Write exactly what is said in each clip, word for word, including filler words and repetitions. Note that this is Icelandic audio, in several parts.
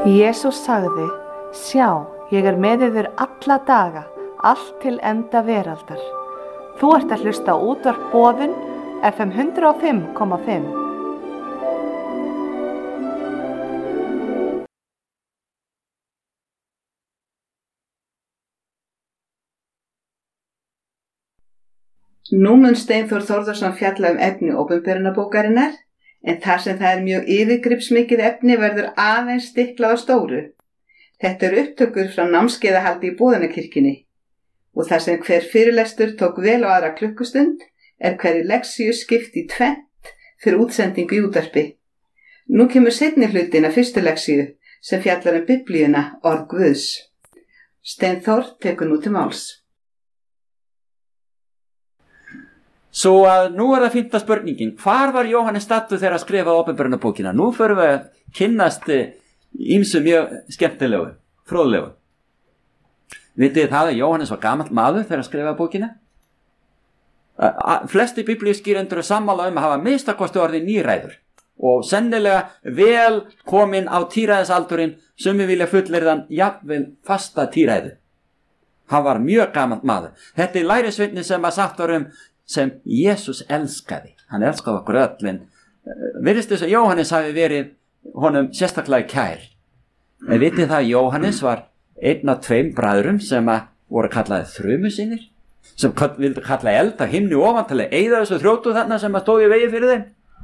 Jesús sagði, sjá, ég er með yður alla daga, allt til enda veraldar. Þú ert að hlusta á útvarp Boðun, F M hundrað og fimm komma fimm. Nú mun Steinþór Þórðarson fjalla um efni opinberunarbókarinnar, en þar sem það er mjög yfirgripsmikið efni verður aðeins stiklað á stóru. Þetta er upptökur frá námskeiðahaldi í Boðunarkirkjunni og þar sem hver fyrirlestur tók vel á aðra klukkustund er hverri lexíu skipt í tvennt fyrir útsendingu í útvarpi. Nú kemur seinni hlutin af fyrstu lexíu sem fjallar um Biblíuna, orð Guðs. Steinþór tekur nú til máls. Svo að nú er það fínta spurningin, hvar var Jóhannes stattur þegar að skrifa opinberunarbókina? Nú förum við að kynnast ýmsu mjög skemmtilegu, fróðlegu. Vitið það að Jóhannes var gamall maður þegar að skrifa bókina? Flesti biblíuskýrendur er sammála um að hafa minnstakosti orðið níræður og sennilega vel kominn á tíræðisaldurinn sem við vilja fullyrðan jafnvel fasta tíræðu. Hann var mjög gamall maður. Þetta er lærisveitni sem að sagt var um sem Jesús elskaði. Hann elskaði okkur öll, en virðist þess að Jóhannes hafi verið honum sérstaklega kær. En vitið það að Jóhannes var einn af tveim bræðrum sem að voru kallaði þrumusinnir, sem vildi kalla eld af himni ofan til að eyða þessu þrjótu þarna sem að stóði í vegi fyrir þeim.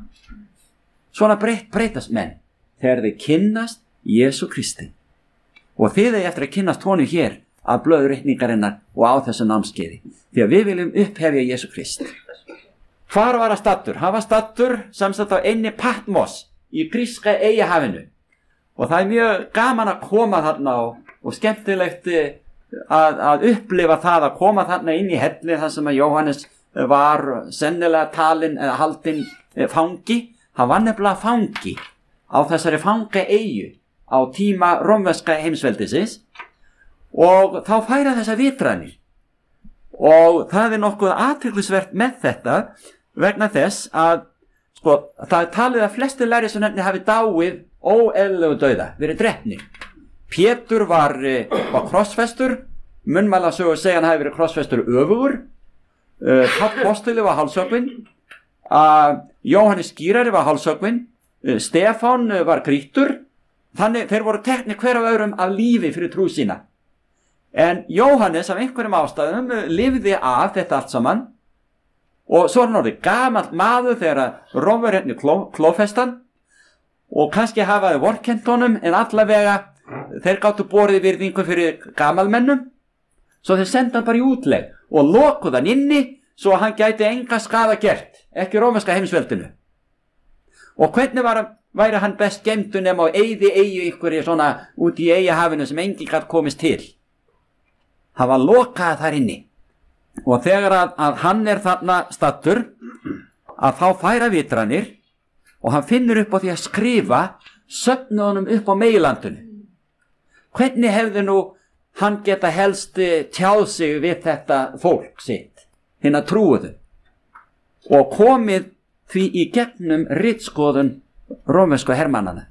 Svona breytt breytast menn þegar þeir kynnast Jesú Kristi. Og þið eigi eftir að kynnast honum hér af blöðuritningarinnar og á þessu námskeiði, því að við viljum upphefja Jesú Krist. Hvar var hann stattur? Hann var stattur sem sagt á einni Patmos í gríska eyjahafinu og það er mjög gaman að koma þarna og, og skemmtilegt að, að upplifa það að koma þarna inn í helli þar sem að Jóhannes var sennilega talinn eða haldinn fangi. Hann var nefnilega fangi á þessari fanga eyju á tíma rómverska heimsveldisins og þá færa þessa vitranir. Og það er nokkuð athyglisvert með þetta vegna þess að sko, það er talið að flestir lærisveinarnir hafi dáið óeðlilegu dauða, verið drepnir. Pétur var, var krossfestur, munnmælasögur segja hann hafi verið krossfestur öfugur, uh, Páll postuli var hálshöggvinn, uh, Jóhannes skírari var hálshöggvinn, uh, Stefán uh, var grýttur, þannig þeir voru teknir hver af öðrum af lífi fyrir trú sína. En Jóhannes af einhverjum ástæðum lifði af þetta allt saman og svo er hann orðið gamall maður þegar Rómverjarnir kló, klófestan og kannski hafaði vorkennt honum, en allavega þeir gátu borið virðingu fyrir gamalmennum, svo þeir senda hann bara í útlegð og lokuð hann inni svo hann gæti enga skaða gert, ekki rómverska heimsveldinu. Og hvernig var, væri hann best geymdur nema á eyði eyju einhverju svona út í eyjahafinu sem enginn gat komist til? Hann var lokað þar inni og þegar að, að hann er þarna stattur að þá færa vitranir og hann finnur upp á því að skrifa söfnuðunum upp á meginlandinu. Hvernig hefði nú hann geta helst tjáð sig við þetta fólk sitt, hina trúuðu, og komið því í gegnum ritskoðun rómversku hermannana?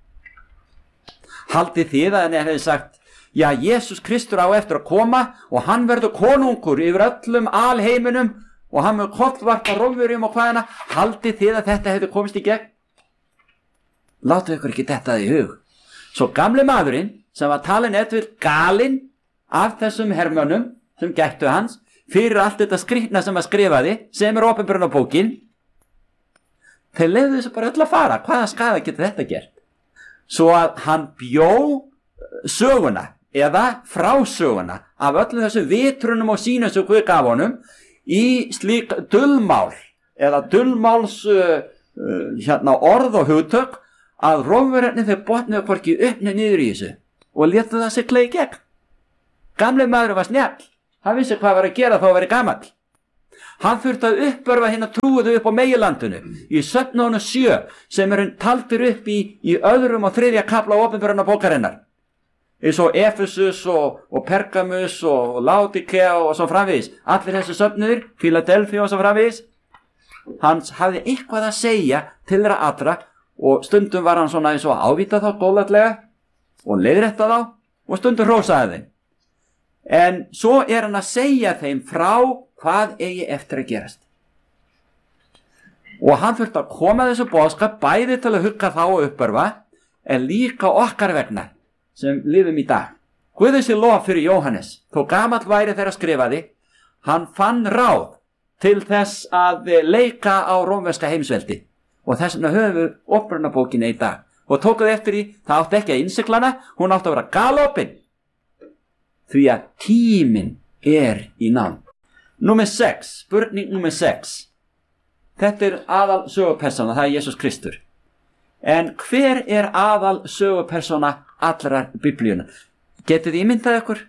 Haldið þið að hann hefði sagt, já, Jesús Kristur á eftir að koma og hann verður konungur yfir öllum alheiminum og hann mun kollvarpa Rómverjum og hvaðina, haldið þið að þetta hefði komist í gegn? Láttu ykkur ekki þetta í hug. Svo gamli maðurinn sem var talinn eftir galinn af þessum hermönnum sem gættu hans fyrir allt þetta skrýtna sem að skrifaði sem er opinberunarbókin, þeir leyfðu þessu bara öll að fara. Hvaða skaða getur þetta gert? Svo að hann bjó söguna eða frásöguna af öllum þessu vitrunum og sínum sem Guð gaf honum í slík dulmál eða dulmáls uh, uh, hérna, orð og hugtök að Rómverjarnir þeir botnuðu hvorki upp né niður í þessu og létu það sigla í gegn. Gamli maður var snjall, hann vissi hvað var að gera þá að vera gamall. Hann þurfti að uppörfa hérna trúuðu upp á meginlandinu í söfnuðunum sjö sem eru taldir upp í, í öðrum og þriðja kafla opinberunarbókarinnar. Eins og Efesus og, og Pergamus og Laodikea og svo framvegis. Allir þessi söfnuðir, Philadelphia og svo framvegis. Hans hafði eitthvað að segja til þeirra allra og stundum var hann svona eins og ávita þá góðlega og leiðrétta þá og stundum hrósaði þeim. En svo er hann að segja þeim frá hvað eigi eftir að gerast. Og hann þurfti að koma þessu boðskap bæði til að hugga þá og uppörfa, en líka okkar vegna sem lifum í dag. Guði sé lof fyrir Jóhannes, þó gamall væri þegar skrifaði, hann fann ráð til þess að leika á rómverska heimsveldi. Og þess vegna höfum við Upprunabókina í dag. Og tókuð eftir því, það átti ekki að innsiklana, hún átti að vera galopin. Því að tíminn er í nánd. Númer sex, spurning númer sex. Þetta er aðal sögupersóna, það er Jesus Kristur. En hver er aðal sögupersóna allrar biblíuna? Getið þið ímyndað ykkur?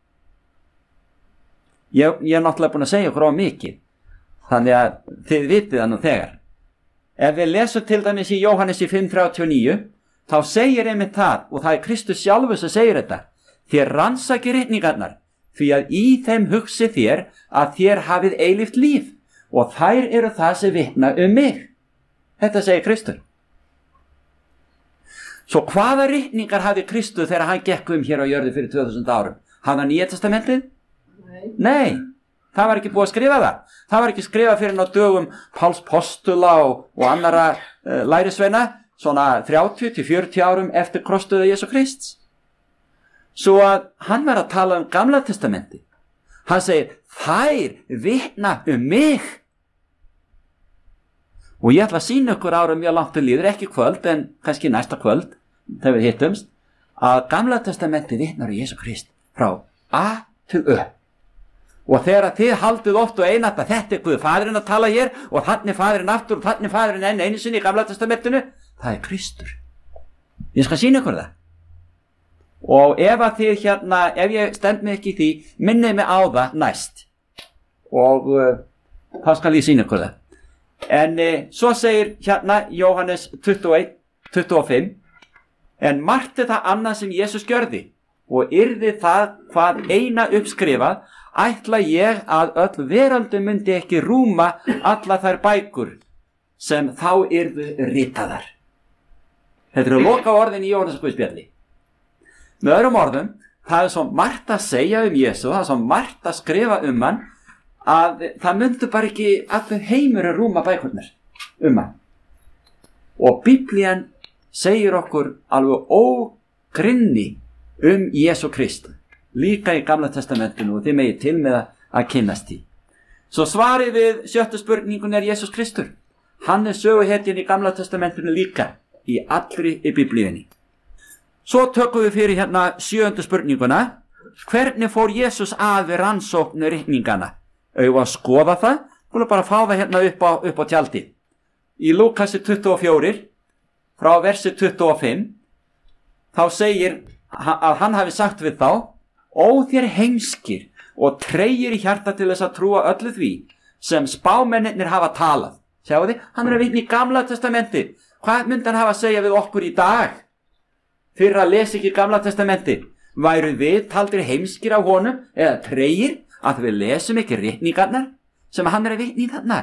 Ég, ég er náttúrulega búin að segja ykkur á mikið. Þannig að þið vitið það nú þegar. Ef við lesum til dæmis í Jóhannes í fimm þrjátíu og níu, þá segir einmitt það, og það er Kristus sjálfur sem segir þetta, þér rannsakið ritningarnar, því að í þeim hugsi þér að þér hafið eilíft líf, og þær eru það sem vitna um mig. Þetta segir Kristur. Svo hvaða ritningar hafði Kristus þegar hann gekk um hér á jörðu fyrir tvö þúsund árum? Hafði hann Nýja testamentið? Nei. Nei. Það var ekki búið að skrifa það. Það var ekki skrifað fyrir á dögum Páls postula og, og annara uh, lærisveina, svona þrjátíu til fjörutíu árum eftir krossdauða Jesú Krists. Svo að hann var að tala um Gamla testamenti. Hann segir, þær vitna um mig. Og ég ætla að sýna ykkur árum mjög langt til líður, ekki kvöld, en kannski næsta kvöld, þegar við hittumst, að Gamla testamenti vitnar um Jesú Krist frá A til Ö. Og þegar þið haldið oft og einat að þetta er Guð Faðirinn að tala hér og þannig Faðirinn aftur og þannig Faðirinn enn einu sinni í Gamla testamentinu, það er Kristur. Ég skal sýna ykkur það. Og ef að þið hérna, ef ég stend mig ekki í því, minnið mig á það næst. Og uh, þá skal ég sýna ykkur það. En uh, svo segir hérna Jóhannes tuttugu og eitt, tuttugu og fimm, en margt er það annað sem Jesus gjörði og yrði það hvað eina uppskrifað, ætla ég að öll veraldu myndi ekki rúma alla þær bækur sem þá yrðu ritaðar. Þetta eru loka orðin í Jóhannes Guðspjalli. Með öðrum orðum, það er svo margt að segja um Jesú, það er svo margt að skrifa um hann, að það myndi bara ekki allur heimur að rúma bækurnar um hann. Og Biblían segir okkur alveg ógrynni um Jesú Krist. Líka í Gamla testamentinu og þið megið til með að kynnast því. Svo svarið við sjöttu spurningun er Jesus Kristur. Hann er söguhetjan í Gamla testamentinu líka í allri í biblíunni. Svo tökum við fyrir hérna sjöundu spurninguna. Hvernig fór Jesus að við rannsóknu ritningana? Auðvitað að skoða það, skulum bara fá það hérna upp á, upp á tjaldi. Í Lúkasi tuttugu og fjögur, frá versi tuttugu og fimm, þá segir að hann hafi sagt við þá, ó þér heimskir og treyir í hjarta til þess að trúa öllu því sem spámennir hafa talað. Sjáu þið, hann er að vitna í Gamla testamenti. Hvað myndi hann hafa að segja við okkur í dag? Fyrir að lesa ekki Gamla testamenti. Væru við taldir heimskir á honum eða treyir að við lesum ekki ritningarnar sem hann er að vitna í þarna?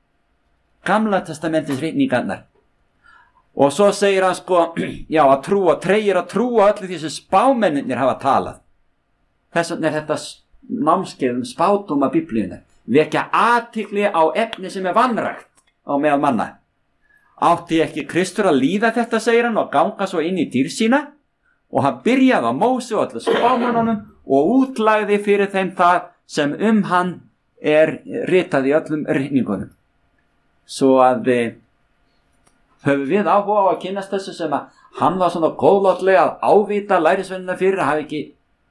Gamla testamentins ritningarnar. Og svo segir hann sko, já að trúa, treyir að trúa öllu því sem spámennir hafa talað. Þess vegna er þetta námskeið um spádóma biblíunnar. Vekja athygli á efni sem er vanrægt á meðal manna. Átti ekki Kristur að líða þetta, segir hann, og ganga svo inn í dýr sína, og hann byrjaði á Móse og öllu spámönnunum og útlagði fyrir þeim það sem um hann er ritað í öllum ritningunum. Svo að við höfum við áhuga á að kynnast þessu sem að hann var svona góðlátlega að ávita lærisveinina fyrir að hafa ekki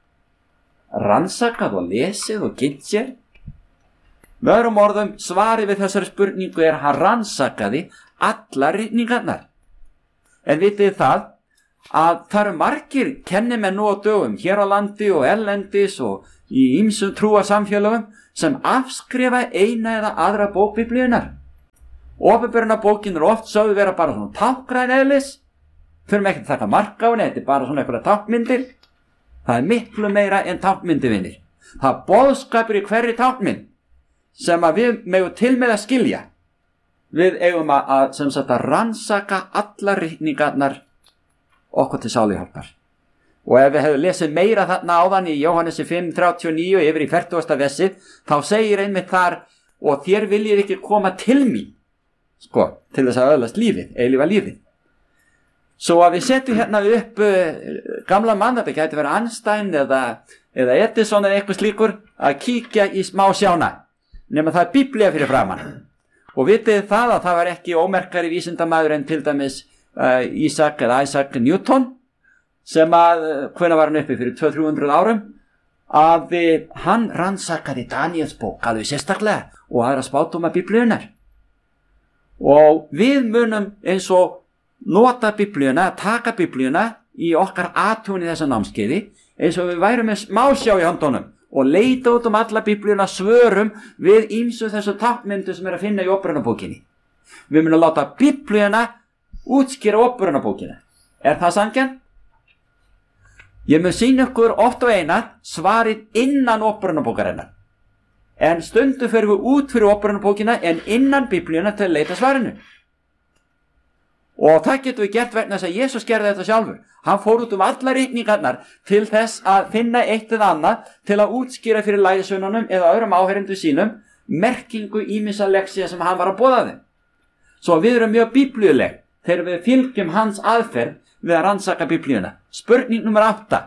rannsakað og lesið og kynnt sér. Með öðrum orðum, svarið við þessari spurningu er að hann rannsakaði alla ritningarnar. En vitið það að það eru margir kennimenn nú á dögum hér á landi og erlendis og í ýmsum trúarsamfélögum sem afskrifa eina eða aðra bók biblíunnar. Opinberunarbókin er oft sögðu vera bara svona táknræn eðlis. Þurfum ekki að taka mark á henni, þetta er bara svona einhverja táknmyndir. Það er miklu meira en táknmyndi, vinir. Það er boðskapur í hverri táknmynd sem að við megum til með að skilja. Við eigum að, sem sagt, að rannsaka alla ritningarnar okkur til sáluhjálpar. Og ef við hefum lesið meira þarna áðan í Jóhannesi fimm þrjátíu og níu yfir í fertugasta versið, þá segir einmitt þar, og þér viljið ekki koma til mín, sko, til þess að öðlast lífið, eilífa lífið. Svo að við setjum hérna upp uh, gamla mann, þetta gæti verið Einstein eða, eða Edison eða eitthvað slíkur, að kíkja í smá sjána, nema það er Biblía fyrir framan. Og vitið það að það var ekki ómerkari vísindamaður en til dæmis uh, Isaac eða Isaac Newton, sem að, hvenær var hann uppi fyrir tvö til þrjú hundruð árum, að við, hann rannsakaði Daniels bók alveg sérstaklega og aðra spádóma Biblíunnar. Og við munum eins og nota Biblíuna, taka Biblíuna í okkar athugun í þessa námskeiði, eins og við værum með smásjá í höndunum og leita út um alla Biblíuna svörum við ýmsu þessu táknmyndu sem er að finna í Óperunarbókinni. Við munum láta Biblíuna útskýra Óperunarbókina. Er það sanngjarnt? Ég mun sýna ykkur oft og eina svarið innan Óperunarbókarinnar. En stundu fyrir við út fyrir Óperunarbókina en innan Biblíuna til að leita svarinu. Og það getum við gert vegna þess að Jesús gerði þetta sjálfur. Hann fór út um alla ritningarnar til þess að finna eitt eða annað til að útskýra fyrir lærisveinunum eða öðrum áheyrendur sínum merkingu ýmissa lexía sem hann var að boða þeim. Svo við erum mjög biblíuleg þegar við fylgjum hans aðferð við að rannsaka Biblíuna. Spurning nummer átta.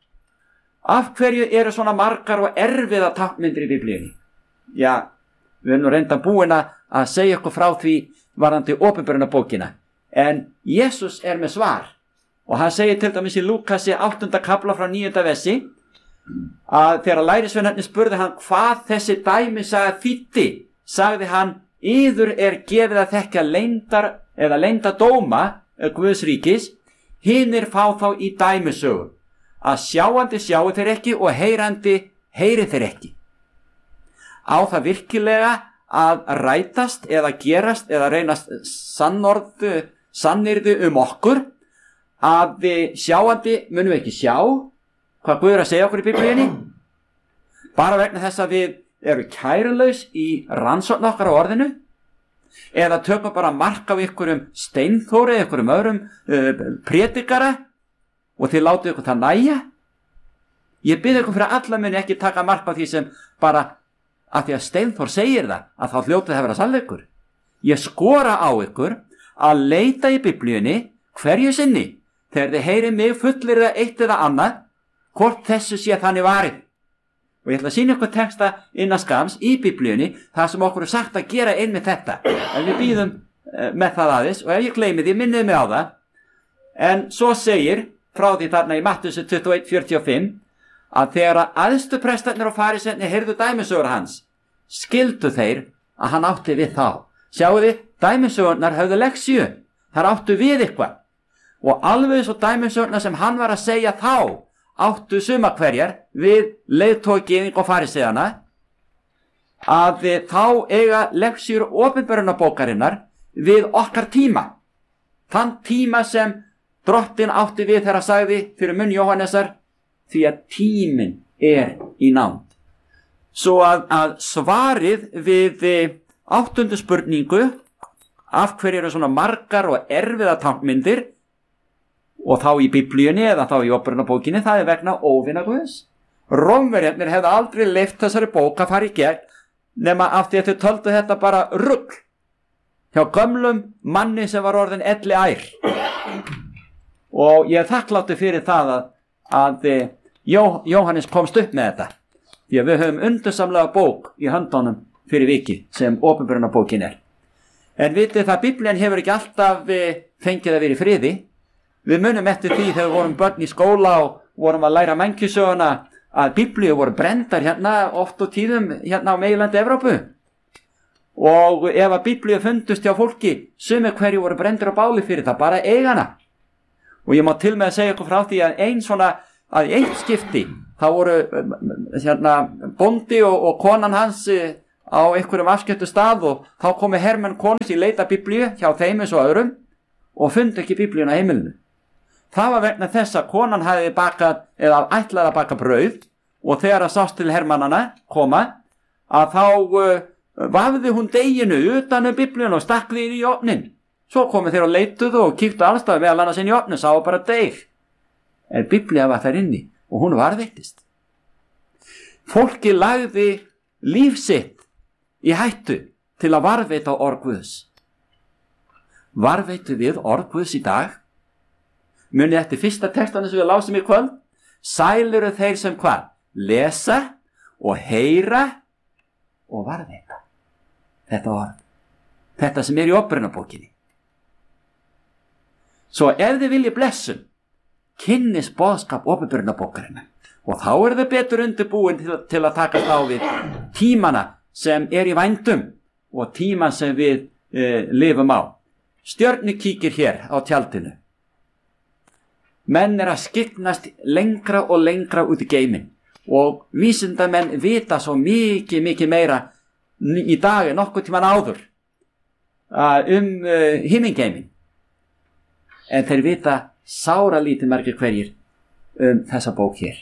Af hverju eru svona margar og erfiða táknmyndir í Biblíunni? Já, við erum nú reynda búin að segja okkur frá því varðandi Ópenbarunarbókina. En Jesús er með svar. Og hann segir til dæmis í Lúkasi áttunda kafla frá níunda versi að þegar lærisveinarnir spurði hann hvað þessi dæmisaga þýddi, sagði hann, yður er gefið að þekkja leyndar eða leyndadóma Guðs ríkis, hinir fá þá í dæmisögu, að sjáandi sjáu þeir ekki og heyrandi heyri þeir ekki. Á það virkilega að rætast eða gerast eða reynast sannorðu, sannyrðu um okkur, að við sjáandi munum við ekki sjá hvað Guð er að segja okkur í Biblíunni, bara vegna þess að við erum kærulaus í rannsókn okkar á orðinu, eða tökum bara mark á ykkurum Steinþóri eða ykkurum öðrum uh, prédikara og þið látið ykkur það næja. Ég bið ykkur fyrir alla muni ekki taka mark á því sem bara að því að Steinþór segir það, að þá hljótið það vera sannleikur. Ég skora á ykkur að leita í Biblíunni hverju sinni þegar þið heyri mig fullir eða eitt eða annað, hvort þessu sé þannig varið. Og ég ætla að sýna ykkur texta innan skams í Biblíunni það sem okkur er sagt að gera einmitt þetta. En við býðum uh, með það aðeins og ef ég gleymi því, minniði mig á það. En svo segir frá því þarna í Matthíusi tuttugu og eitt fjörutíu og fimm að þegar að æðstu prestarnir og faríseinir heyrðu dæmisögur hans, skildu þeir að hann átti við þá. Sjáu þið, dæmisögurnar höfðu lexíu, þar áttu við eitthvað. Og alveg svo dæmisögurnar sem hann var að segja þá, áttu suma hverjar við leiðtókiðing og fariseiðana, að þá eiga lexíur Ópenbarunarbókarinnar við okkar tíma. Þann tíma sem Drottinn átti við þegar hann sagði fyrir munn Jóhannesar, því að tíminn er í nánd. Svo að, að svarið við áttundu spurningu, af hverju eru svona margar og erfiða táknmyndir, og þá í Biblíunni eða þá í Ópenbarunarbókinni, það er vegna óvina Guðs. Rómverjarnir hefðu aldrei leyft þessari bók að fara í gegn nema af því að þau töldu þetta bara rugl hjá gömlum manni sem var orðin elli ær. Og ég er þakkláttur fyrir það að, að Jó, Jóhannes komst upp með þetta, því að við höfum undursamlega bók í höndunum fyrir viki sem Ópenbarunarbókin er. En vitið það, Biblían hefur ekki alltaf fengið að vera í friði. Við munum eftir því þegar við vorum börn í skóla og vorum að læra mannkynssöguna að Biblíu voru brendar hérna oft og tíðum hérna á meginlandi Evrópu. Og ef að Biblíu fundust hjá fólki, sumir hverju voru brendur á báli fyrir það, bara eigana. Og ég má til með að segja ykkur frá því að ein svona, að í eitt skipti, þá voru hérna bóndi og, og konan hans á einhverjum afskjöptu stað og þá komu hermenn konus í leita Biblíu hjá þeim eins og öðrum og fundu ekki Biblíuna á heimilinu. Það var vegna þess að konan hafði bakað eða ætlaði að baka brauð og þegar að sást til hermannana koma að þá uh, vafði hún deiginu utan um Biblíuna og stakk því í ofnin. Svo komu þeir og leituðu og kíktu allstað meðal annars inn í ofnin, sá bara deig. en Biblía var þar inni og hún varðveittist. Fólki lagði líf sitt í hættu til að varðveita orð Guðs. Varðveitu við orð Guðs í dag? Munið eftir fyrsta textanu sem við lásum í kvöld? Sæl eru þeir sem hvað? Lesa og heyra og varðveita. Þetta orð. Þetta sem er í Opinberunarbókinni. Svo ef þið viljið blessun, kynnist boðskap Opinberunarbókarinnar. Og þá er þau betur undirbúin til, til að takast á við tímana sem er í vændum og tíman sem við e, lifum á. Stjörnukíkir hér á tjaldinu. Menn er að skyggnast lengra og lengra út í geiminn og vísindamenn vita svo mikið, mikið meira í dag en nokkuð tíman áður um uh, himingeiminn. En þeir vita sára lítið margir hverjir um þessa bók hér.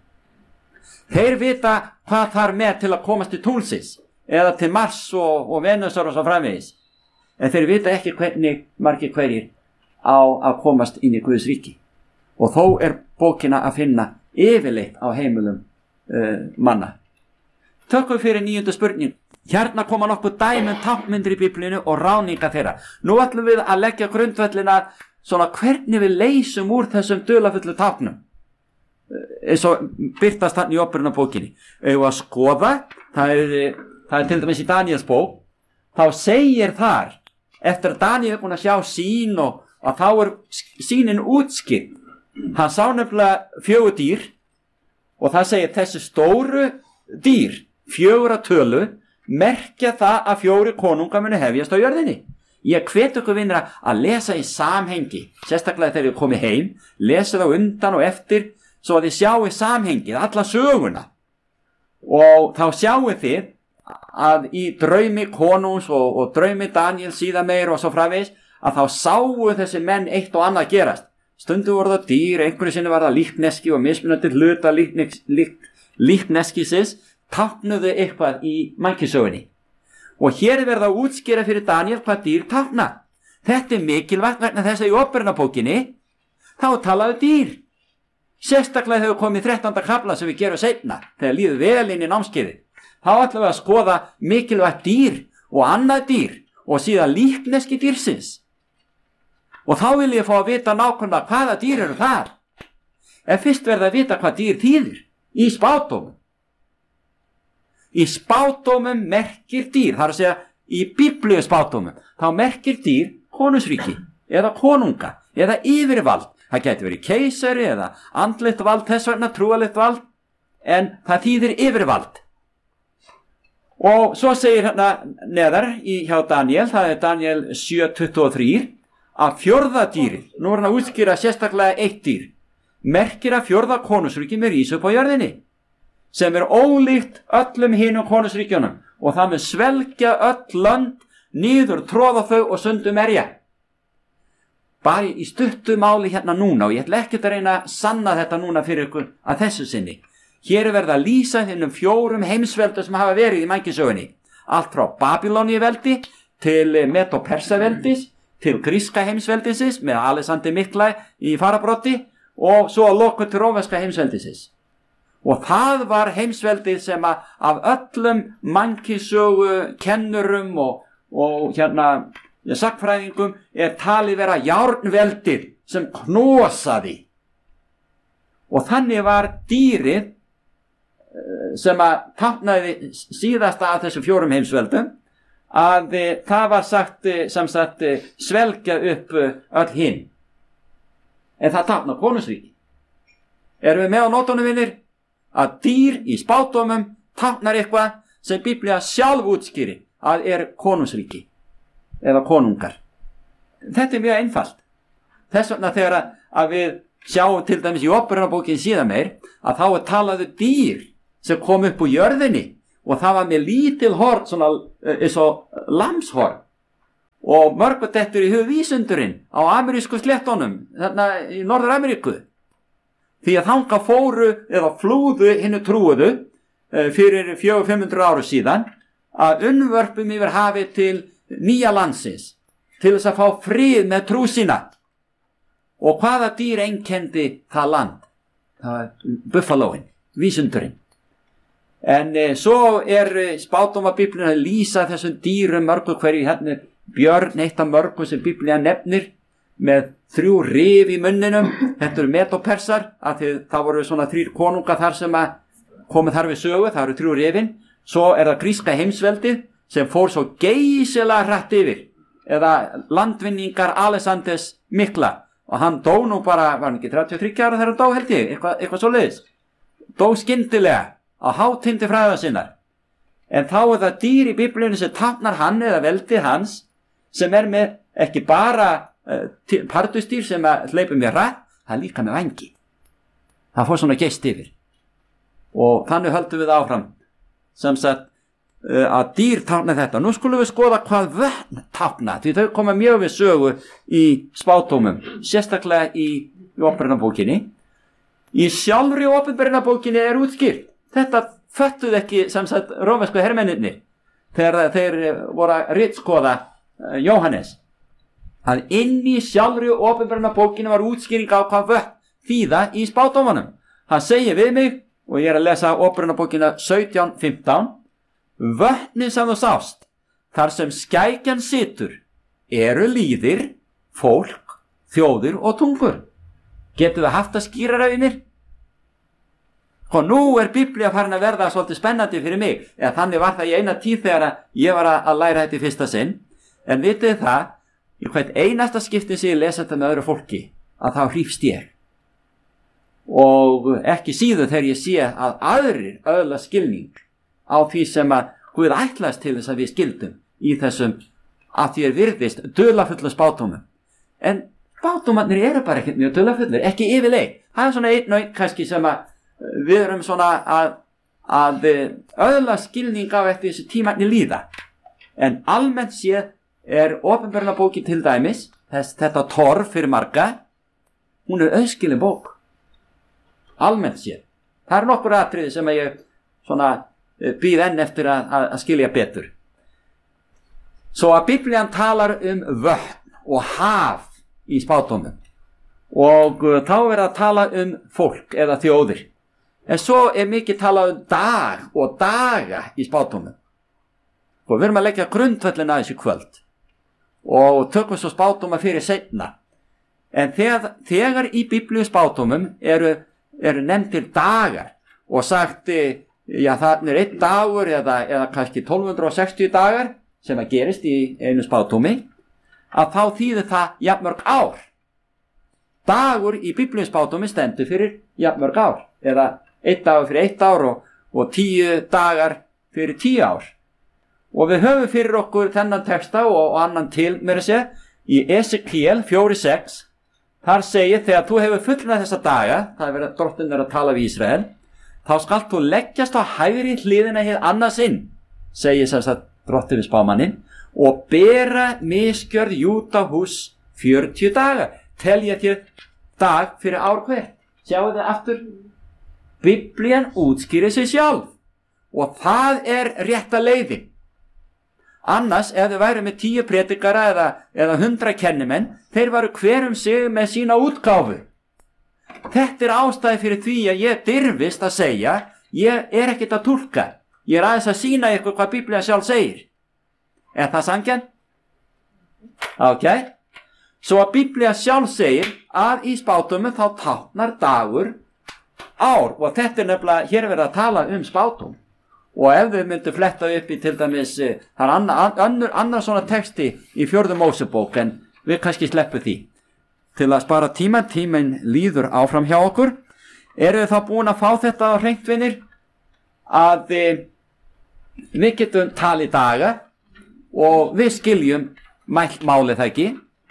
Þeir vita hvað þarf með til að komast til tunglsins eða til Mars og, og Venusar og svo framvegis. En þeir vita ekki hvernig margir hverjir á að komast inn í Guðs ríki. Og þó er bókina að finna yfirleitt á heimilum uh, manna. Tökum fyrir níundu spurning. Hérna koma nokkuð dæmi um táknmyndir í Biblíunni og ráninga þeirra. Nú ætlum við að leggja grundvöllina svona hvernig við leysum úr þessum dularfullu táknum. Eins og birtast hann í Opinberunarbókinni. Ef við að skoða, það er, það er til dæmis í Daníels bók, þá segir þar, eftir að Daníel er búin að sjá sýn og að þá er sýnin útskýrð. Hann sá nefnilega fjögur dýr og það segir þessi stóru dýr, fjögur að tölu, merkja það að fjóri konungar muni hefjast á jörðinni. Ég hvet ykkur vinnir að lesa í samhengi, sérstaklega þegar þið komið heim, lesa það undan og eftir, svo að þið sjáu samhengið, alla söguna. Og þá sjáu þið að í draumi konungs og, og draumi Daniel síðan meir og svo framvegis, að þá sáu þessi menn eitt og annað gerast. Stundu voru það dýr, einhverju sinni var það líkneski og mismunandi hluta líknes, lík, líkneskisins, táknuðu eitthvað í mannkynssögunni. Og hér er verið að útskýra fyrir Daniel hvað dýr tákna. Þetta er mikilvægt vegna þess að í Opinberunarbókinni þá talaðu dýr. Sérstaklega hefur komið þrettánda kafla sem við gerum seinna, þegar líður vel inn í námskeiðið. Þá ætlum við að skoða mikilvægt dýr og annað dýr og síðan líkneski dýrsins. Og þá vil ég fá að vita nákvæmlega hvaða dýr eru þar. En fyrst verða að vita hvað dýr þýðir í spádómum. Í spádómum merkir dýr, það er að segja í Biblíu spádómum, þá merkir dýr konungsríki eða konunga eða yfirvald. Það gæti verið keisari eða andlegt vald, þess vegna trúalegt vald, en það þýðir yfirvald. Og svo segir hérna neðar í hjá Daniel, það er Daniel sjö tuttugu og þrjú, að fjórða dýri, nú er hann að útskýra sérstaklega eitt dýr, merkir að fjórða konungsríki með rísu upp á jörðinni, sem er ólíkt öllum hinum konungsríkjunum og það með svelgja öll lönd, niður tróða þau og sundu merja. Bara í stuttu máli hérna núna, og ég ætla ekkert að reyna að sanna þetta núna fyrir ykkur að þessu sinni. Hér er verið að lýsa þennum fjórum heimsveldu sem hafa verið í mannkynssögunni. Allt frá Babýloníuveldi til Medo-Persaveldis, til gríska heimsveldisins með Alexander Mikla í farabrotti og svo að lokum til rómverska heimsveldisins. Og það var heimsveldið sem að af öllum mannkynssögu kennurum og, og hérna sagfræðingum er talið vera járnveldið sem knosaði. Og þannig var dýrið sem að táknaði síðasta af þessum fjórum heimsveldum að það var sagt sem sagt svelgja upp öll hinn. En það táknar konungsríki. Erum við með á nótunum vinnir? Að dýr í spádómum táknar eitthvað sem Biblía sjálf útskýri að er konungsríki eða konungar. Þetta er mjög einfalt. Þess vegna þegar að við sjáum til dæmis í Opinberunarbókinni síðan meir að þá er talaðu dýr sem kom upp úr jörðinni og það var með lítil horn, svona eins og lamshorn. Og mörgu dettur í hug vísundurinn á amerísku sléttunum, þarna í Norður-Ameríku. Því að þangað fóru eða flúðu hinnu trúuðu fyrir fjögur til fimm hundruð áru síðan að unnvörpum yfir hafið til nýja landsins til þess að fá frið með trú sína. Og hvaða dýr einkenndi það land? Það var buffalóin, vísundurinn. En e, svo er e, spádómabiblían að lýsa þessum dýrum mörgu hverju. Hérna er björn, eitt af mörgum sem biblían nefnir, með þrjú rif í munninum. Þetta eru Medopersar, af því það voru svona þrír konungar þar sem að komið þar við sögu, það eru þrjú rifin. Svo er það gríska heimsveldið sem fór svo geysilega hratt yfir, eða landvinningar Alexanders mikla, og hann dó nú bara, var hann ekki þrjátíu og þriggja ára þegar hann dó, held ég, eitthvað, eitthvað svoleiðis, dó skyndilega á hátindi fræða sinnar. En þá er það dýr í biblíunni sem táknar hann eða veldi hans, sem er með ekki bara uh, pardusdýr sem að hleypa mér rætt, það er líka með vængi. Það fór svona geist yfir. Og þannig höldum við áfram, sem sagt, uh, að dýr tákna þetta. Nú skulum við skoða hvað vötn tákna, því þau koma mjög við sögu í spádómum, sérstaklega í, í Opinberunarbókinni. Í sjálfri Opinberunarbókinni er útskýrt. Þetta föttuð ekki, sem sagt, rómversku hermennirnir þegar þeir voru að ritskoða uh, Jóhannes. Að inn í sjálfri Opinberunarbókinni var útskýring á hvað vötn þýða í spádómanum. Hann segir við mig, og ég er að lesa Opinberunarbókina sautján fimmtán, vötnin sem þú sást, þar sem skækjan situr, eru lýðir, fólk, þjóðir og tungur. Getum við haft að skýra það við mér? Og nú er Biblía farin að verða svolítið spennandi fyrir mig, eða þannig var það í eina tíð þegar ég var að læra þetta í fyrsta sinn, en vitið það, í hvert einasta skipti sem ég lesa þetta með öðru fólki, að þá hrífst ég. Og ekki síður þegar ég sé að aðrir öðla skilning á því sem að Guð ætlaðist til þess að við skildum í þessum, að því er virðist dularfullu spádómum. En spádómarnir eru bara ekkert mjög dularfullir, ekki yfirleitt. Það er svona einn og einn kannski sem að við erum svona að, að öðla skilning á eftir þessi tímarnir líða. En almennt séð er Opinberunarbókin til dæmis, þess, þetta torf fyrir marga, hún er auðskilin bók. Almennt séð. Það er nokkur atriði sem ég svona býð enn eftir að, að, að skilja betur. Svo að Biblían talar um vötn og haf í spádómum. Og uh, þá er að tala um fólk eða þjóðir. En svo er mikið talað um dag og daga í spádómum. Og við erum að leggja grundvöllin að þessu kvöld. Og tökum svo spádóma fyrir seinna. En þegar, þegar í Biblíu spádómum eru, eru nefndir dagar og sagt, já það er einn dagur eða, eða kannski tólf hundruð sextíu dagar sem að gerist í einu spádómi, að þá þýðir það jafnmörg ár. Dagur í Biblíu spádómi stendur fyrir jafnmörg ár, eða einn dagur fyrir eitt ár og, og tíu dagar fyrir tíu ár. Og við höfum fyrir okkur þennan texta og, og annan til mér að segja í Esekiel fjögur sex. Þar segir, þegar þú hefur fullnað þessa daga, það er verið að drottinn er að tala við Ísrael, þá skalt þú leggjast á hægri hliðina hér annað sinn, segir sem sagt drottinn við spámannin, og bera misgjörð Júda hús fjörutíu daga. Telja þér dag fyrir ár hvert. Sjáu þið aftur, Biblían útskýrir sig sjálf, og það er rétta leiðin. Annars, ef þau væru með tíu predikara eða, eða hundra kennimenn, þeir varu hver um sig með sína útgáfu. Þetta er ástæði fyrir því að ég dirfist að segja, ég er ekkert að túlka, ég er aðeins að sýna ykkur hvað Biblían sjálf segir. Er það sanngjarnt? Ok. Svo að Biblían sjálf segir að í spádómum þá táknar dagur ár, og þetta er nefnilega, hér er verið að tala um spádóm. Og ef við myndum fletta upp í til dæmis, það er annar, annar, annar svona texti í fjórðu Mósebók, en við kannski sleppum því. Til að spara tíma, tíminn líður áfram hjá okkur. Eru þið þá búin að fá þetta á hreint, vinir? Að e, við getum talið daga og við skiljum mælt málið það ekki.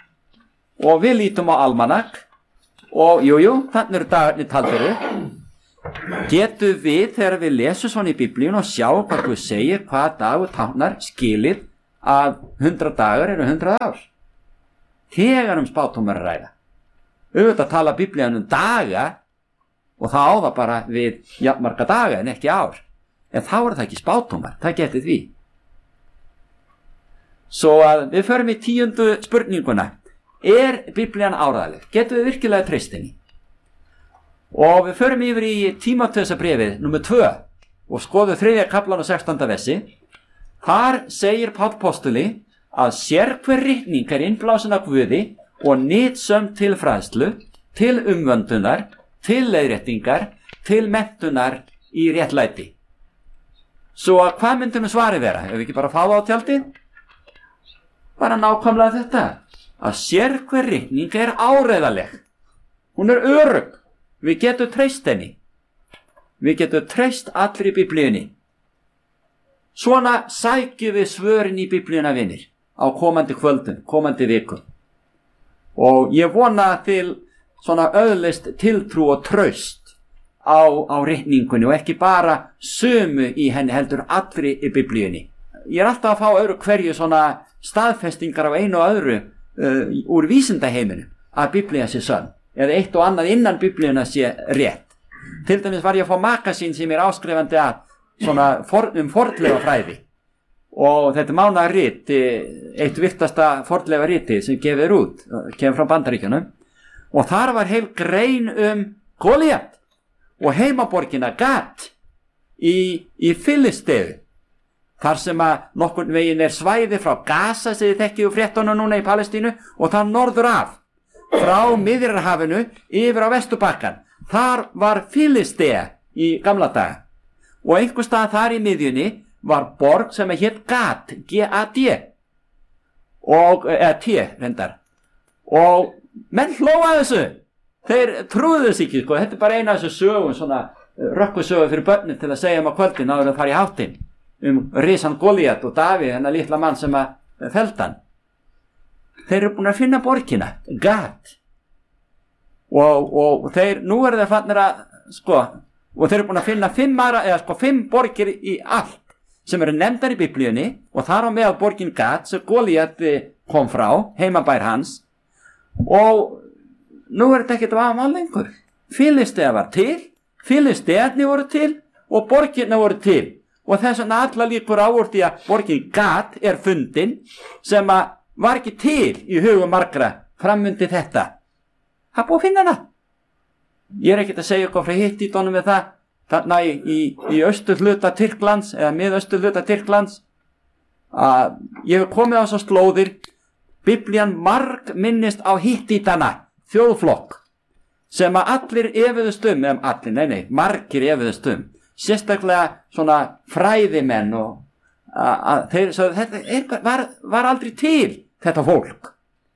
Og við lítum á almanak og jú, jú, þannig eru dagarnir taldir upp. Getum við, þegar við lesum svona í Biblíun og sjá hvað við segir, hvað dagur táknar skilið að hundra dagar eru hundrað ár. Þegar um spádómar að ræða. Auðvitað tala Biblían um daga og það á það bara við jafnmarga daga en ekki ár. En þá er það ekki spádómar, það getið því. Svo að við förum í tíundu spurninguna. Er Biblían áreiðanleg? Getum við virkilega treyst henni? Og við förum yfir í Tímóteusarbréfið númer tvö og skoðum þriðja kaflan og sextánda versi. Þar segir Páll postuli að sérhver ritning er innblásin af Guði og nytsöm til fræðslu, til umvöndunar, til leiðréttingar, til menntunar í réttlæti. Svo að hvað myndum við svari vera? Ef við ekki bara fá það á tjaldið? Bara nákvæmlega þetta, að sérhver ritning er áreiðanleg. Hún er örugg. Við getum treyst henni. Við getum treyst allri Biblíunni. Svona sækjum við svörin í Biblíuna, vinir, á komandi kvöldum, komandi vikum. Og ég vona til svona öðlist tiltrú og traust á, á ritningunni og ekki bara sömu í henni heldur allri í Biblíunni. Ég er alltaf að fá öðru hverju svona staðfestingar af einu og öðru uh, úr vísindaheiminu að Biblía sé sönn eða eitt og annað innan Biblíuna sé rétt. Til dæmis var ég að fá magasín sem er áskrifandi að svona for, um fornleifafræði og þetta mánaðarrit, eitt virtasta fornleifariti sem gefið út, kemur frá Bandaríkjunum og þar var heil grein um Goliat og heimaborgina Gat í, í Filisteu, þar sem að nokkurn veginn er svæði frá Gaza sem þið þekkið úr fréttunum núna í Palestínu og það norður af frá Miðjarðarhafinu yfir á Vesturbakkann. Þar var Filistea í gamla daga og einhver stað þar í miðjunni var borg sem hét Gat, G A D og, eða T reyndar, og menn hlóa þessu, þeir trúðu þessu ekki, sko. Þetta er bara eina af þessu sögum, svona rökkusögu fyrir börnin til að segja um að kvöldin áður að fara í háttinn um risan Goliat og Davíð, hennar litla mann sem að felda hann. Þeir eru búin að finna borgina, Gat. Og, og þeir, nú eru þeir fannir að, sko, og þeir eru búin að finna fimm aðra, eða sko, fimm borgir í allt sem eru nefndar í Biblíunni og þar á meðal borgin Gat sem Goliat kom frá, heimabær hans, og nú er þetta ekkert að vafa lengur. Filistea var til, Filistearnir voru til og borgirna voru til og þess vegna alla líkur á úr því að borgin Gat er fundin sem að var ekki til í hugum margra framundi þetta. Það búið að finna hana. Ég er ekkert að segja eitthvað frá Hittítonum við það, þarna í, í, í austur hluta Tyrklands eða miðaustur hluta Tyrklands, að ég hef komið á svo slóðir. Biblían marg minnist á Hittítana, þjóðflokk, sem að allir efuðust um, eða allir, nei, nei, margir efuðust um, sérstaklega svona fræðimenn og að, að þeir, svo þetta er, var, var aldrei til þetta fólk.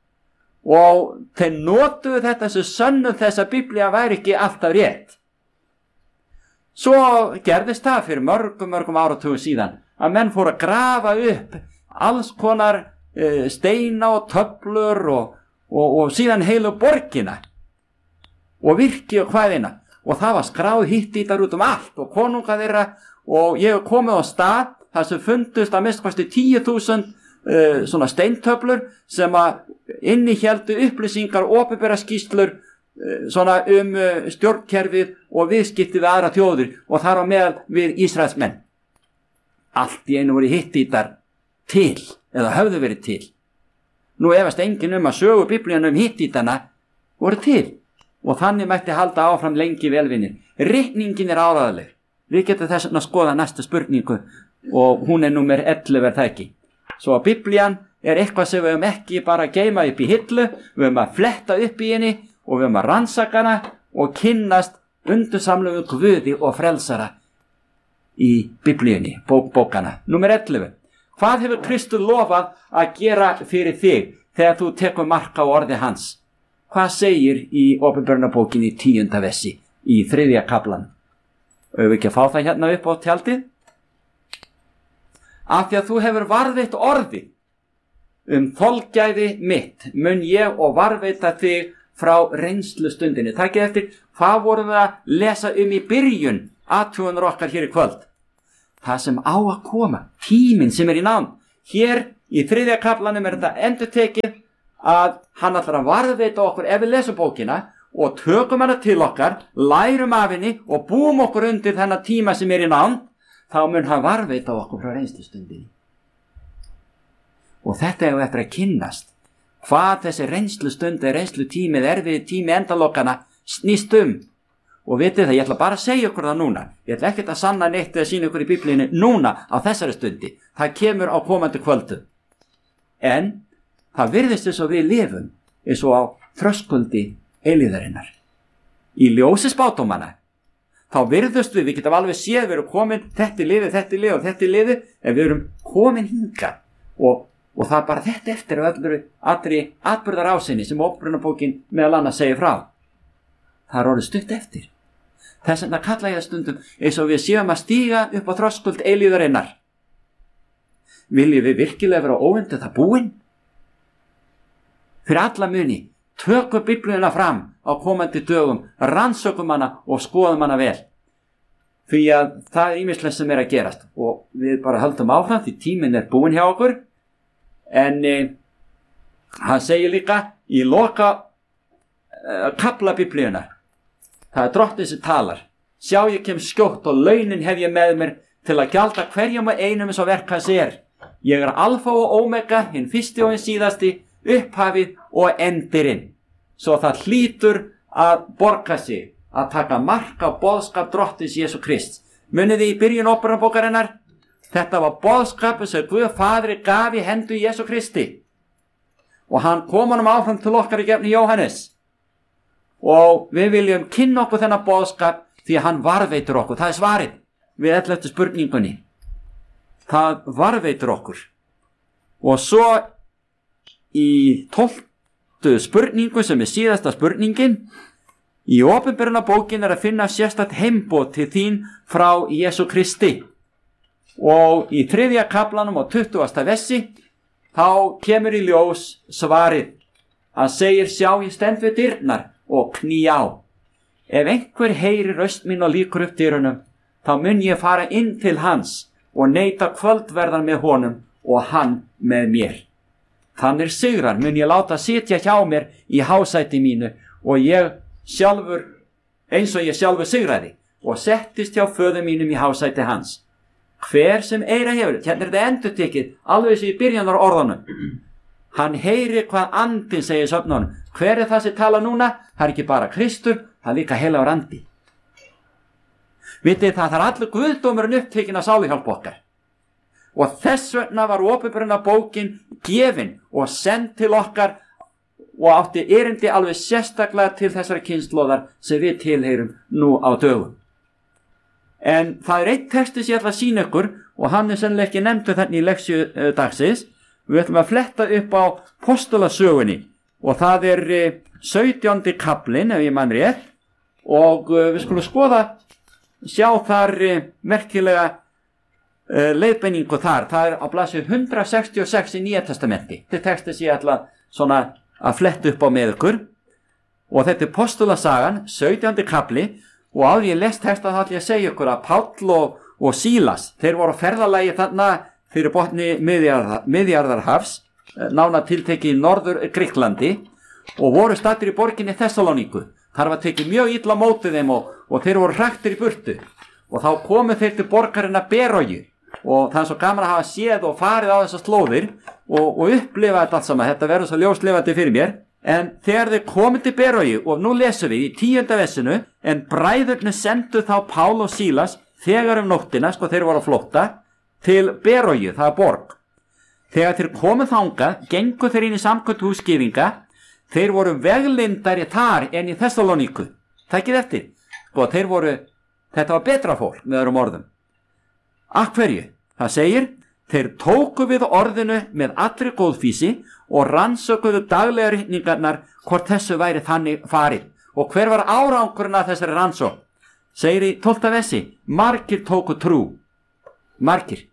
Og þeir notuðu þetta sem sönnu þess að Biblía væri ekki alltaf rétt. Svo gerðist það fyrir mörgum, mörgum áratugum síðan að menn fóru að grafa upp alls konar e, steina og töflur og, og, og síðan heilu borgina og virki og hvaðina og það var skráð Hittítar út um allt og konunga þeirra og ég hef komið á stað þar sem fundust að minnst kosti tíu þúsund e, svona steintöflur sem að innihéldu upplýsingar og opinbera skýrslur uh, svona um uh, stjórnkerfið og viðskipti við aðra þjóðir og þar á meðal við Ísraelsmenn. Allt í einu voru Hittítar til eða höfðu verið til. Nú efast enginn um að sögu Biblíunnar um Hittítana voru til og þannig mætti halda áfram lengi velvinir. Ritningin er áreiðanleg. Við getum þess að skoða næsta spurningu og hún er númer ellefu er það ekki. Svo að Biblían er eitthvað sem við höfum ekki bara að geyma upp í hillu, við höfum að fletta upp í henni og við höfum að rannsaka hana og kynnast undursamlegu Guði og frelsara í Biblíunni, bók bókana. Númer ellefu. Hvað hefur Kristur lofað að gera fyrir þig þegar þú tekur mark á orði hans? Hvað segir í Opinberunarbókinni tíunda versi í þriðja kaflan? Höfum við ekki að fá það hérna upp á tjaldið? Af því að þú hefur varðveitt orði um þolgæði mitt mun ég og varveita þig frá reynslustundinni. Takið eftir, hvað vorum við að lesa um í byrjun athugunar okkar hér í kvöld? Það sem á að koma, tíminn sem er í nánd. Hér í þriðja kaflanum er þetta endurtekið að hann ætlar að varðveita okkur ef við lesum bókina og tökum hana til okkar, lærum af henni og búum okkur undir þennan tíma sem er í nánd, þá mun hann varðveita okkur frá reynslustundinni. Og þetta hefur eftir að kynnast hvað þessi reynslu stund er reynslu tímið erfið tími endalokana snýst um. Og vitið það, ég ætla bara að segja ykkur það núna. Ég ætla ekkert að sanna neitt eða sína ykkur í Biblíunni núna á þessari stundi. Það kemur á komandi kvöldu. En það virðist þess að við lifum eins og á þröskuldi eilíðarinnar. Í ljósi spádómanna þá virðust við, við getum alveg séð, við erum komin, þetta er liðið, þetta er liðið og þetta er liðið, en við erum komin hingað. Og, og það er bara þetta eftir af öllur, allri atburðar ásinni sem Ópenbarunarbókin meðal annars segir frá. Það er orðið stutt eftir. Þess vegna kalla ég það stundum eins og við séum að stíga upp á þröskuld eilíðarinnar. Viljum við virkilega vera óundið það búin? Fyrir alla muni, tökum Biblíuna fram á komandi dögum, rannsökum hana og skoðum hana vel. Því að það er ýmislegt sem er að gerast og við bara höldum áfram því tíminn er búinn hjá okkur. En eh, hann segir líka í loka eh, kafla Biblíuna. Það er Drottinn sem talar. Sjá, ég kem skjótt og launin hef ég með mér til að gjalda hverjum og einum eins og verk hans er. Ég er alfa og omega, hinn fyrsti og hinn síðasti, upphafið og endirinn. Svo það hlýtur að borga sig að taka mark á boðskap Drottins Jesú Krist. Munið þið í byrjun Ópenbarunarbókarinnar? Þetta var boðskapur sem Guð Faðir gaf í hendur Jesú Kristi. Og hann kom honum áfram til okkar í gefni Jóhannes. Og við viljum kynna okkur þennan boðskap því að hann varðveitur okkur. Það er svarið við elleftu spurningunni. Það varðveitur okkur. Og svo í tólftu spurningu sem er síðasta spurningin, í Ópenbarunarbókin er að finna sérstakt heimboð til þín frá Jesú Kristi. Og í þriðja kaflanum og tuttugasta versi þá kemur í ljós svarið. Hann segir, sjá, ég stend við dyrnar og kný á. Ef einhver heyrir röst mín og lýkur upp dyrunum, þá mun ég fara inn til hans og neita kvöldverðan með honum og hann með mér. Þannig sigrar mun ég láta sitja hjá mér í hásæti mínu og ég sjálfur, eins og ég sjálfur sigraði og settist hjá föður mínum í hásæti hans. Hver sem eira hefur, hérna er þetta endurtekið, alveg sem í byrjanar orðanum. Hann heyri hvað andinn segir söfnunum. Hver er það sem tala núna? Það er ekki bara Kristur, það er líka heilagur andi. Vitið það, það er allur guðdómurinn upptekinn að sáluhjálp okkar. Og þess vegna var Ópenbarunarbókin gefin og send til okkar og átti erindi alveg sérstaklega til þessari kynslóðar sem við tilheyrum nú á dögum. En það er eitt texti sem ég ætla að sýna ykkur og hann er sennilega ekki nefndur þannig í leksju uh, dagsins. Við ætlum að fletta upp á postulasögunni og það er uh, sautjándi kaflinn ef ég mann rétt og uh, við skulum skoða, sjá þar uh, merkilega uh, leiðbeiningu þar. Það er á blaðsíðu hundrað sextíu og sex í Nýja testamenti. Þetta er texti sem ég ætla svona að fletta upp á með ykkur og þetta er postulasagan, sautjándi kafli. Og áður ég lest texta þá ætla ég að segja ykkur að Páll og, og Sílas, þeir voru á ferðalagi þarna fyrir botni miðjarðar, miðjarðarhafs, nána tiltekið í norður Grikklandi og voru staddir í borginni Þessaloníku. Þar var tekið mjög illa mótið þeim og, og þeir voru hraktir í burtu. Og þá komu þeir til borgarinnar Beróju og það er svo gaman að hafa séð og farið á þessar slóðir og, og upplifa þetta allt saman. Þetta verður svo ljóslifandi fyrir mér. En þegar þeir komið til Beróju, og nú lesum við í tíunda versinu, en bræðurnir sendu þá Pál og Sílas þegar um nóttina, sko þeir voru á flótta, til Beróju, það er borg. Þegar þeir komið þangað, gengu þeir inn í samkvæmt gyðinga, þeir voru veglindari þar en í Þessaloníku. Tækið eftir, sko þeir voru, þetta var betra fólk með öðrum orðum. Af hverju? Það segir, þeir tóku við orðinu með allri góðfýsi og rannsökuðu daglega ritningarnar hvort þessu væri þannig farið. Og hver var árangurinn af þessari rannsókn? Segir í tólfta versi, margir tóku trú. Margir.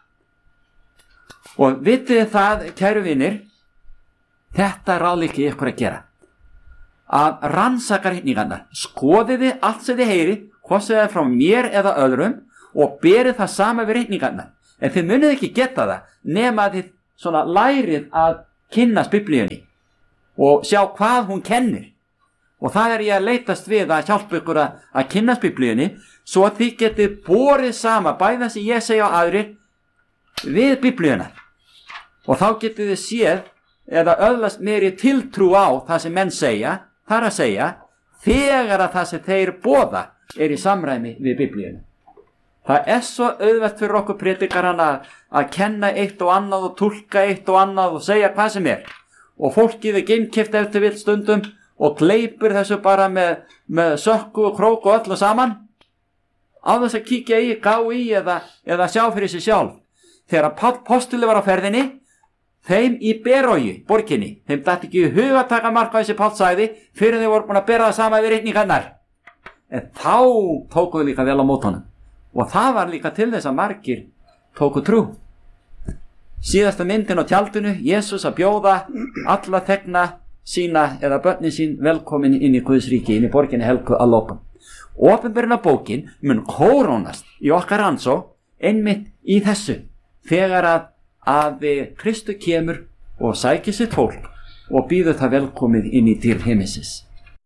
Og vitið það, kæru vinir, þetta er ráðleiki ykkur að gera. Að rannsaka ritningarnar. Skoðiði allt sem þið heyri, hvort sem það er frá mér eða öðrum og berið það sama við ritningarnar. En þið munið ekki geta það nema að þið svona lærið að kynnast Biblíunni og sjá hvað hún kennir. Og það er ég að leitast við að hjálpa ykkur að, að kynnast Biblíunni svo að þið getið borið sama bæða sem ég segja á aðrir við Biblíuna. Og þá getið þið séð eða öðlast meiri tiltrú á það sem menn segja, þar að segja þegar að það sem þeir boða er í samræmi við Biblíuna. Það er svo auðvelt fyrir okkur predikarana að, að kenna eitt og annað og túlka eitt og annað og segja hvað sem er. Og fólkið er geinkeypt eftir vill stundum og kleipur þessu bara með, með sökku og krók og öllu saman á þess að kíkja í, gá í eða, eða sjá fyrir sig sjálf. Þegar Páll postuli var á ferðinni, þeim í Berói, borginni, þeim datt ekki í hug að taka mark á þessi Páll sagði fyrir þeir voru búin að bera það sama við reikningarnar. En þá tókuðu líka vel á mót honum. Og það var líka til þess að margir tóku trú. Síðasta myndin á tjaldinu, Jesús að bjóða alla þegna sína eða börnin sín velkomin inn í Guðs ríki, inn í borginni helgu að lópum. Opinberunarbókin mun kórónast í okkar rannsókn einmitt í þessu, þegar að, að Kristur kemur og sækir sitt fólk og býður það velkomið inn í dyr himmisins.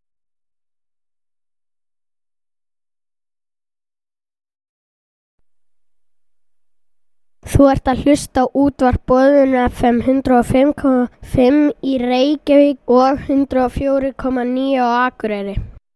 Þú ert að hlusta á útvarp Boðun F M hundrað og fimm komma fimm í Reykjavík og hundrað og fjögur komma níu á Akureyri.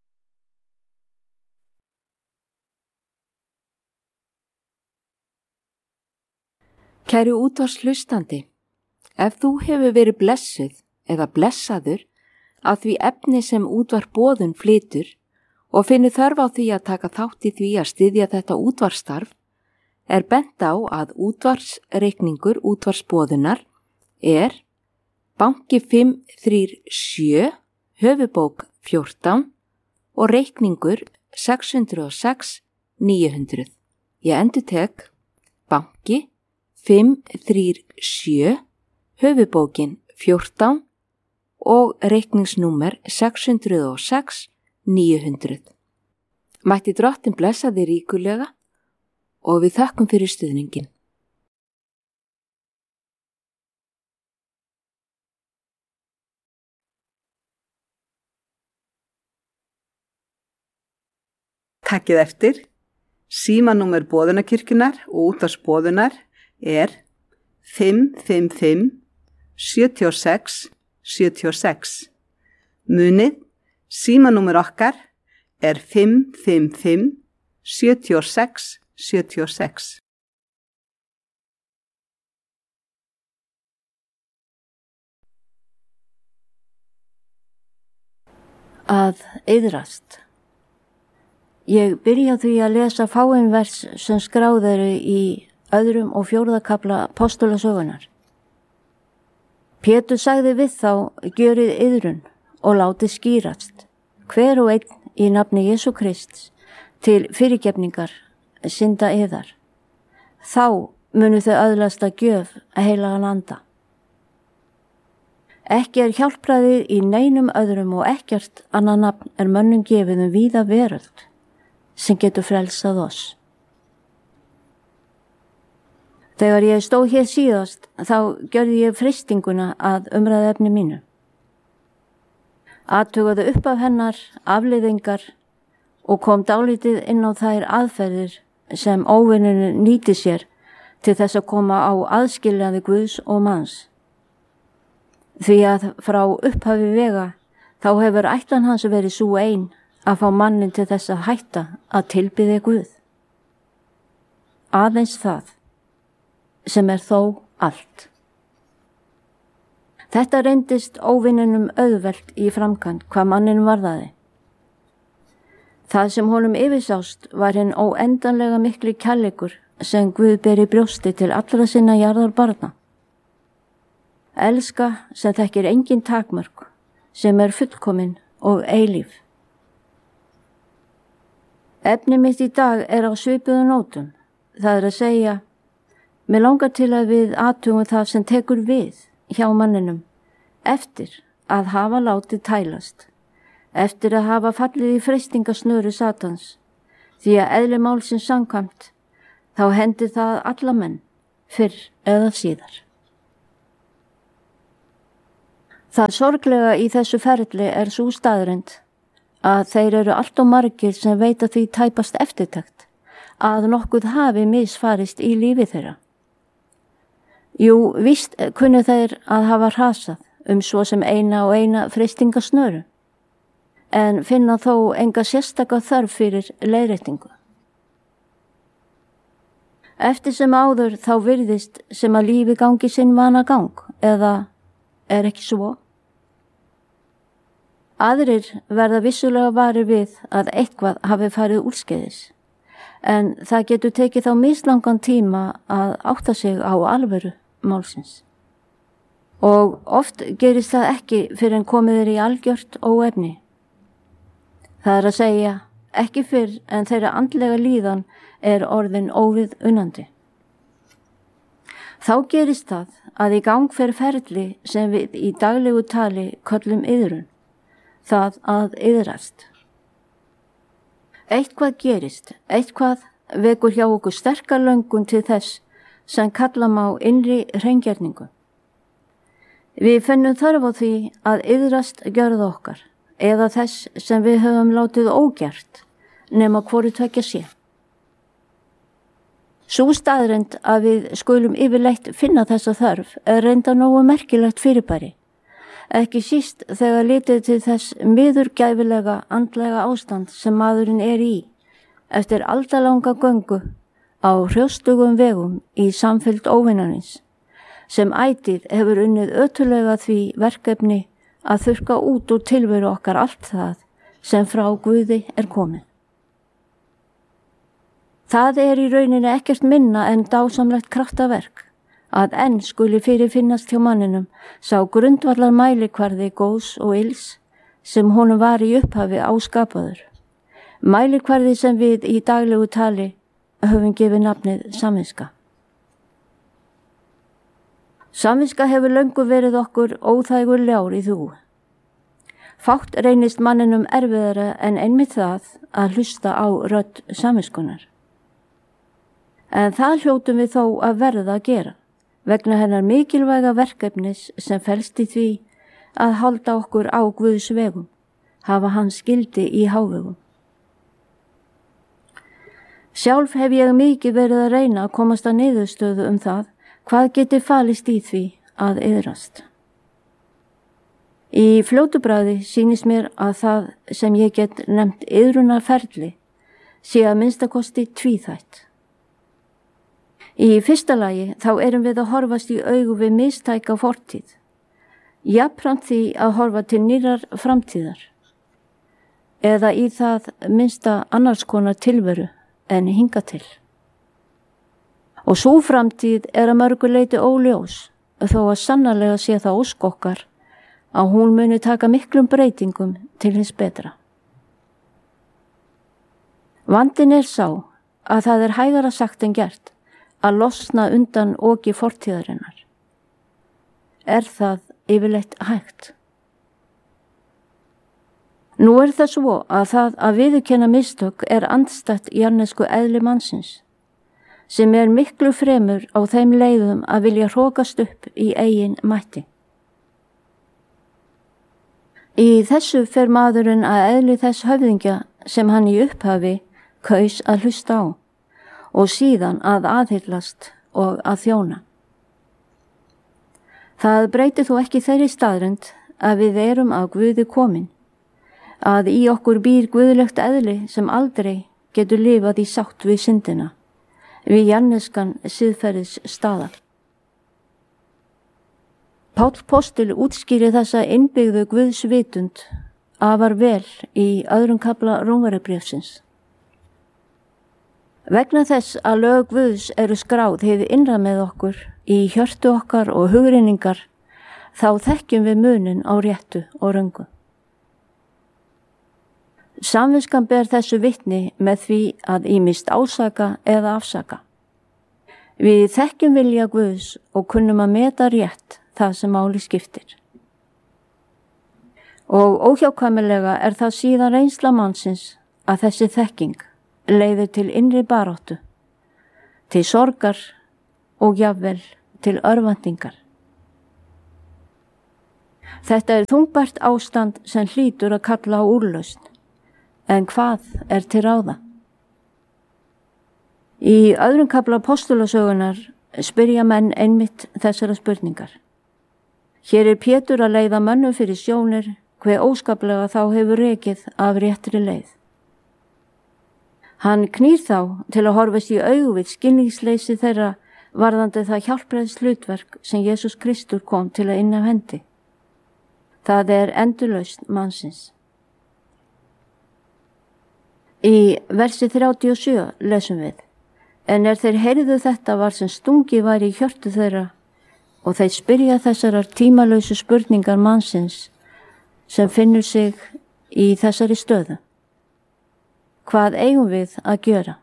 Kæri útvarpshlustandi, ef þú hefur verið blessuð eða blessaður af því efni sem útvarp Boðun flytur og finnur þörf á því að taka þátt í því að styðja þetta útvarpsstarf, er bent á að útvarpsreikningur útvarpsboðunar er banki fimm þrjú sjö, höfubók fjórtán og reikningur sex hundruð og sex níu hundruð. Ég endurtek banki fimm þrjú sjö, höfubókin fjórtán og reikningsnúmer sex hundruð og sex níu hundruð. Mætti Drottinn blessa þig ríkulega og við þökkum fyrir stuðningin. Takkið eftir, símanúmer Boðunarkirkjunnar og útvarpsboðunar er fimm fimm fimm sjö sex sjö sex. Munið, símanúmer okkar er fimm fimm fimm sjö sex sjö sex. Að iðrast. Ég byrja því að lesa fáein vers sem skráð eru í öðrum og fjórða kafla Apostolasögunar. Pétur sagði við þá, gjörið iðrun og látið skýrast, hver og einn í nafni Jesú Krists, til fyrirgefningar synda yðar. Þá munu þau öðlast að gjöf að heilagan anda. Ekki er hjálpræðið í neinum öðrum og ekkert annað nafn er mönnum gefið um víða veröld sem getur frelsað oss. Þegar ég stóð hér síðast þá gjörði ég freistinguna að umræðefni mínu. Athugaðu upp af hennar afleiðingar og kom dálítið inn á þær aðferðir sem óvinninu nýti sér til þess að koma á aðskiljaði Guðs og manns. Því að frá upphafi vega þá hefur ætlan hans verið sú ein að fá mannin til þess að hætta að tilbiðja Guð. Aðeins það, sem er þó allt. Þetta reyndist óvinnunum auðvelt í framkvæmd hvað mannin varðaði. Það sem honum yfirsást var hinn óendanlega mikli kærleikur sem Guð ber í brjósti til allra sinna jarðar barna. Elska sem þekkir engin takmörk, sem er fullkomin og eilíf. Efni mitt í dag er á svipuðu nótum, það er að segja, mig langar til að við athugum það sem tekur við hjá manninum, eftir að hafa látið tælast. Eftir að hafa fallið í freistingasnöru Satans, því að eðli málsins samkvæmt, þá hendi það alla menn, fyrr eða síðar. Það sorglega í þessu ferli er sú staðreynd að þeir eru allt og margir sem veita því tæpast eftirtekt að nokkuð hafi misfarist í lífi þeirra. Jú, víst kunnu þeir að hafa hrasað um svo sem eina og eina freistingasnöru, en finna þó enga sérstaka þörf fyrir leiðréttingu. Eftir sem áður þá virðist sem að lífi gangi sinn vanagang, eða er ekki svo? Aðrir verða vissulega varir við að eitthvað hafi farið úrskeiðis, en það getur tekið þá mislangan tíma að átta sig á alvöru málsins. Og oft gerist það ekki fyrir en komið er í algjört óefni. Það er að segja, ekki fyrr en þeirra andlega líðan er orðin óvið unandi. Þá gerist það að í gang fer ferli sem við í daglegu tali köllum iðrun, það að iðrast. Eitthvað gerist, eitthvað vekur hjá okkur sterka löngun til þess sem kalla má innri hreingerningu. Við finnum þörf á því að iðrast gjörð okkar eða þess sem við höfum látið ógjert nema hvoru tveggja sé. Sú staðreynd að við skulum yfirleitt finna þessa þörf er reynda nógu merkilegt fyrirbæri, ekki síst þegar litið til þess miðurgæfilega andlega ástand sem maðurinn er í eftir aldalanga göngu á hrjóstugum vegum í samfylgd óvinarins, sem ætíð hefur unnið ötulega því verkefni að þurrka út úr tilveru okkar allt það sem frá Guði er komið. Það er í rauninni ekkert minna en dásamlegt kraftaverk að enn skuli fyrirfinnast hjá manninum sá grundvallar mælikvarði góðs og ills sem honum var í upphafi áskapaður. Mælikvarði sem við í daglegu tali höfum gefið nafnið samviska. Samviska hefur löngu verið okkur óþægur ljár í þú. Fátt reynist manninum erfiðara en einmitt það að hlusta á rödd samviskunar. En það hljótum við þó að verða að gera, vegna hennar mikilvæga verkefnis sem felst í því að halda okkur á Guðs vegum, hafa hans gildi í hávegum. Sjálf hef ég mikið verið að reyna að komast að niðurstöðu um það hvað geti falist í því að iðrast. Í fljótu bragði sýnist mér að það sem ég get nefnt iðrunarferli sé að minnstakosti tvíþætt. Í fyrsta lagi þá erum við að horfast í augu við mistæka fortíð, jafnframt því að horfa til nýrrar framtíðar, eða í það minnsta annars konar tilveru en hinga til. Og sú framtíð er að mörgu leyti óljós, þó að sannarlega sé það ósk okkar að hún muni taka miklum breytingum til hins betra. Vandinn er sá að það er hægara sagt en gert að losna undan oki fortíðarinnar. Er það yfirleitt hægt? Nú er það svo að það að viðurkenna mistök er andstætt jarðnesku eðli mannsins, sem er miklu fremur á þeim leiðum að vilja hrókast upp í eigin mætti. Í þessu fer maðurinn að eðli þess höfðingja sem hann í upphafi kaus að hlusta á og síðan að aðhyllast og að þjóna. Það breytir þó ekki þeirri staðreynd að við erum að Guði komin, að í okkur býr guðlegt eðli sem aldrei getur lifað í sátt við syndina, við jarðneskan siðferðis staðar. Páll Póstil útskýrir þessa innbyggðu Guðs vitund afar vel í öðrum kafla Rómverjabréfsins. Vegna þess að lög Guðs eru skráð hið innra með okkur í hjörtu okkar og hugrenningar, þá þekkjum við munin á réttu og röngu. Samviskan ber þessu vitni með því að ýmist ásaka eða afsaka. Við þekkjum vilja Guðs og kunnum að meta rétt það sem máli skiptir. Og óhjákvæmilega er það síðan reynsla mannsins að þessi þekking leiðir til innri baráttu, til sorgar og jafnvel til örvæntingar. Þetta er þungbært ástand sem hlýtur að kalla á úrlausn, en hvað er til ráða? Í öðrum kafla Postulasögunar spyrja menn einmitt þessara spurningar. Hér er Pétur að leiða mönnum fyrir sjónir hve óskaplega þá hefur rekið af réttri leið. Hann knýr þá til að horfast í augu við skilningsleysi þeirra varðandi það hjálpræðis hlutverk sem Jesús Kristur kom til að inna af hendi. Það er endurlausn mannsins. Í versi þrjátíu og sjö lesum við: En er þeir heyrðu þetta var sem stungi væri í hjörtu þeirra og þeir spyrja þessarar tímalausu spurningar mannsins sem finnur sig í þessari stöðu. Hvað eigum við að gjöra?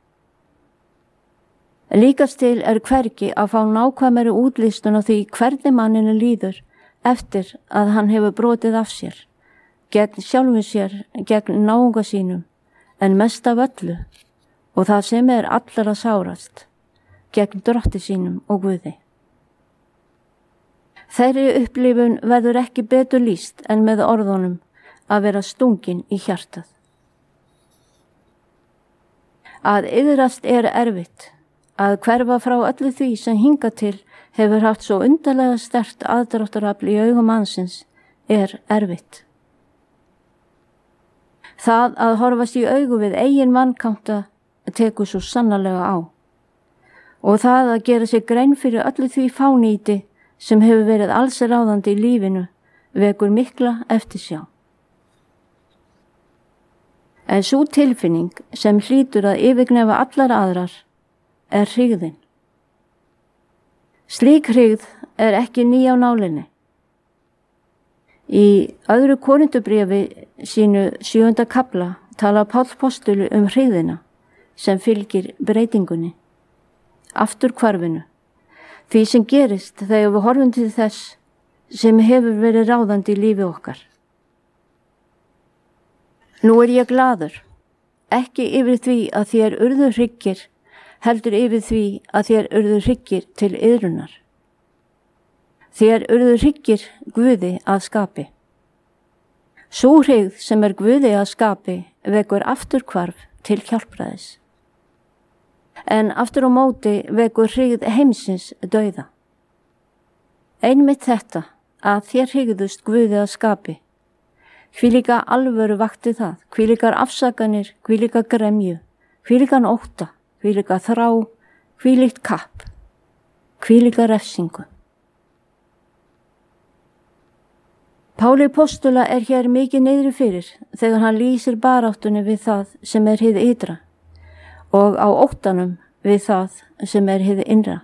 Líkast til er hvergi að fá nákvæmari útlistun á því hvernig manninu líður eftir að hann hefur brotið af sér, gegn sjálfum sér, gegn náunga sínum, en mest af öllu, og það sem er allra sárast, gegn drotti sínum og Guði. Þeirri upplifun verður ekki betur lýst en með orðunum að vera stungin í hjartað. Að iðrast er erfitt, að hverfa frá öllu því sem hingað til hefur haft svo undarlega sterkt aðdráttarafl í augum mannsins er erfitt. Það að horfast í augu við eigin vankanta tekur svo sannarlega á, og það að gera sér grein fyrir öllu því fánýti sem hefur verið allsráðandi í lífinu vekur mikla eftirsjá. En sú tilfinning sem hlýtur að yfirgnefa allar aðrar er hryggðin. Slík hryggð er ekki ný á nálinni. Í öðru Korintubréfi sínu sjöunda kafla tala Páll postuli um hryggðina sem fylgir breytingunni, afturhvarfinu, því sem gerist þegar við horfum til þess sem hefur verið ráðandi í lífi okkar. Nú er ég glaður, ekki yfir því að þér urðu hryggir, heldur yfir því að þér urðu hryggir til iðrunar. Þér urðu hryggir Guði að skapi. Sú hryggð sem er Guði að skapi vekur afturhvarf til hjálpræðis. En aftur á móti vekur hryggð heimsins dauða. Einmitt þetta að þér hryggðust Guði að skapi. Hvílíka alvöru vakti það, hvílíkar afsakanir, hvílíka gremju, hvílíkan ótta, hvílíka þrá, hvílíkt kapp, hvílíka refsingu. Páli postula er hér mikið niðri fyrir þegar hann lýsir baráttunni við það sem er hið ytra og á óttanum við það sem er hið innra.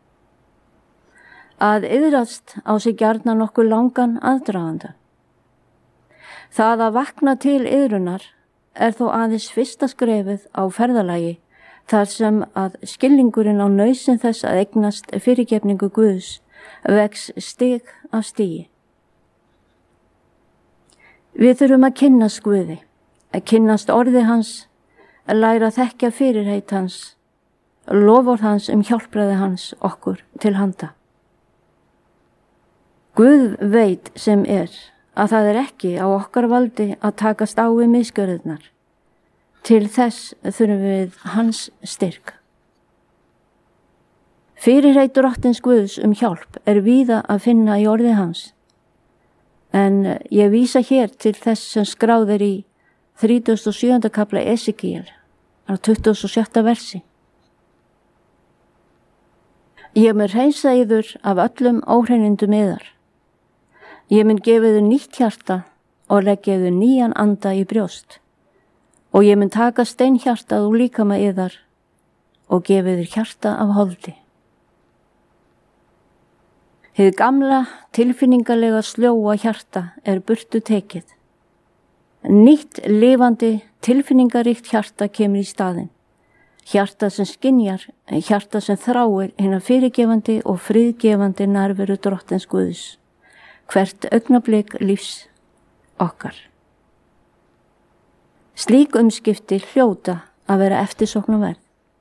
Að iðrast á sig gjarnan nokkuð langan aðdraganda. Það að vakna til iðrunar er þó aðeins fyrsta skrefið á ferðalagi þar sem að skilningurinn á nauðsyn þess að eignast fyrirgefningu Guðs vex stig af stigi. Við þurfum að kynnast Guði, að kynnast orði hans, að læra að þekkja fyrirheit hans, loforð hans um hjálpræði hans okkur til handa. Guð veit sem er að það er ekki á okkar valdi að takast á við misgjörðirnar. Til þess þurfum við hans styrk. Fyrirheit drottins Guðs um hjálp er víða að finna í orði hans. En ég vísa hér til þess sem skráð er í þrítugasta og sjöunda kafla Esekiel á tuttugasta og sjötta versi. Ég mun hreinsa yður af öllum óhreinindum yðar. Ég mun gefa yður nýtt hjarta og leggja yður nýjan anda í brjóst. Og ég mun taka steinhjartað úr líkama yðar og gefa yður hjarta af holdi. Hið gamla, tilfinningalega sljóa hjarta er burtu tekið. Nýtt, lifandi, tilfinningaríkt hjarta kemur í staðinn. Hjarta sem skynjar, hjarta sem þráir hina fyrirgefandi og friðgefandi nærveru drottins Guðs. Hvert augnablik lífs okkar. Slík umskipti hljóta að vera eftirsóknarverð.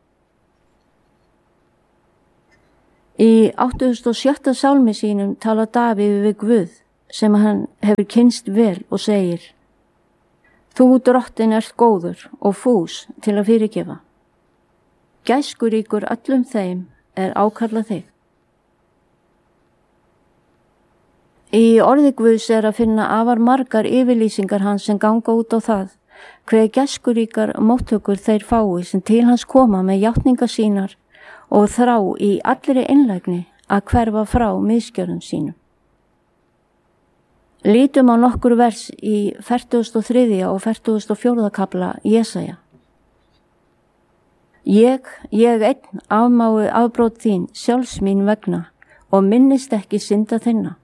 Í áttugasta og sjötta sálmi sínum tala Davíð við Guð sem hann hefur kynnst vel og segir: Þú drottin ert góður og fús til að fyrirgefa. Gæskuríkur öllum þeim er ákallað þig. Í orði Guðs er að finna afar margar yfirlýsingar hans sem ganga út á það, hver gæskuríkar móttökur þeir fái sem til hans koma með játningar sínar og þrá í allri einlægni að hverfa frá misgjörðum sínum. Lítum á nokkur vers í fertugasta og þriðja og fertugasta og fjórða kafla Jesaja. Ég, ég einn afmái afbrót þín sjálfs mín vegna og minnist ekki synda þinna.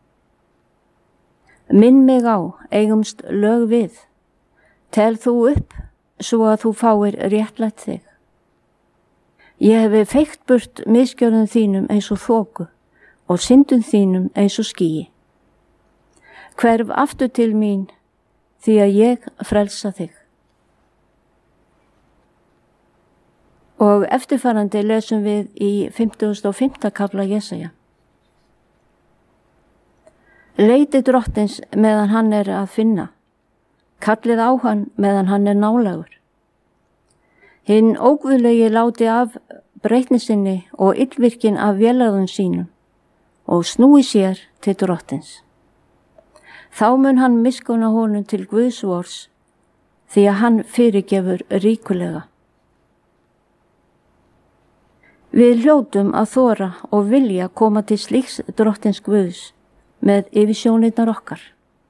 Minn mig á, eigumst lög við. Tel þú upp, svo að þú fáir réttlætt þig. Ég hefi feikt burt misgjörðum þínum eins og þoku og syndum þínum eins og skýi. Hverf aftur til mín, því að ég frelsa þig. Og eftirfarandi lesum við í fimmtugasta og fimmta kafla Jesaja. Leiti drottins meðan hann er að finna, kallið á hann meðan hann er nálægur. Hinn óguðlegi láti af breytni sinni og illvirkin af vélarðum sínum og snúi sér til drottins. Þá mun hann miskuna honum til Guðs vors, því að hann fyrirgefur ríkulega. Við hljótum að þora og vilja koma til slíks drottins Guðs með yfirsjónirnar okkar.